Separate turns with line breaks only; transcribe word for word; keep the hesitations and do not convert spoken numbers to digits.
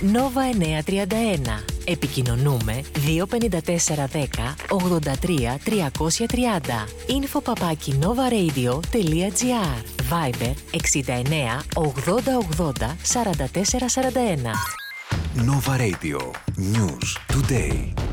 Nova εννιακόσια τριάντα ένα. Επικοινωνούμε δύο πέντε τέσσερα δέκα ογδόντα τρία τριακόσια τριάντα. Info παπάκι novaradio τελεία gr. Viber εξήντα εννέα ογδόντα ογδόντα σαράντα τέσσερα σαράντα ένα.
Nova Radio. News Today.